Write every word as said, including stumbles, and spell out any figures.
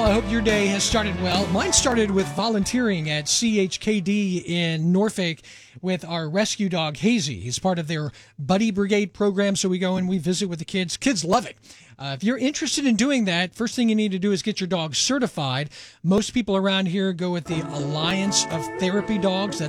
Well, I hope your day has started well. Mine started with volunteering at C H K D in Norfolk with our rescue dog, Hazy. He's part of their Buddy Brigade program, so we go and we visit with the kids. Kids love it. Uh, if you're interested in doing that, first thing you need to do is get your dog certified. Most people around here go with the Alliance of Therapy Dogs. That's